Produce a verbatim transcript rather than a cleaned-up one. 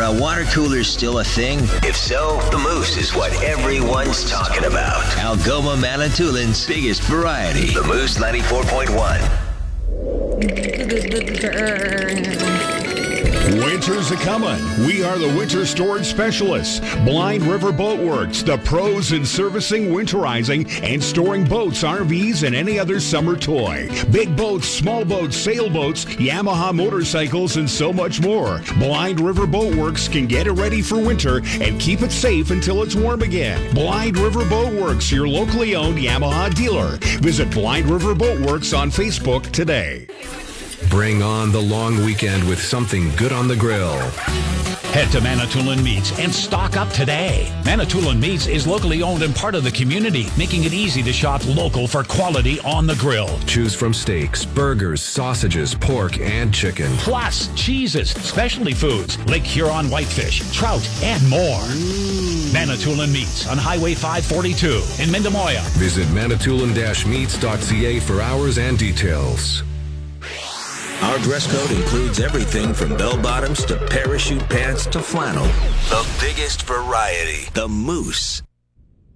a water cooler still a thing? If so, the Moose is what everyone's talking about. Algoma Manitoulин's biggest variety. The Moose ninety-four point one. Winter's a-comin'. We are the winter storage specialists. Blind River Boat Works, the pros in servicing, winterizing, and storing boats, R Vs, and any other summer toy. Big boats, small boats, sailboats, Yamaha motorcycles, and so much more. Blind River Boat Works can get it ready for winter and keep it safe until it's warm again. Blind River Boat Works, your locally owned Yamaha dealer. Visit Blind River Boat Works on Facebook today. Bring on the long weekend with something good on the grill. Head to Manitoulin Meats and stock up today. Manitoulin Meats is locally owned and part of the community, making it easy to shop local for quality on the grill. Choose from steaks, burgers, sausages, pork, and chicken. Plus, cheeses, specialty foods, Lake Huron whitefish, trout, and more. Manitoulin Meats on Highway five forty-two in Mindemoya. Visit manitoulin dash meats dot c a for hours and details. Our dress code includes everything from bell-bottoms to parachute pants to flannel. The biggest variety. The Moose.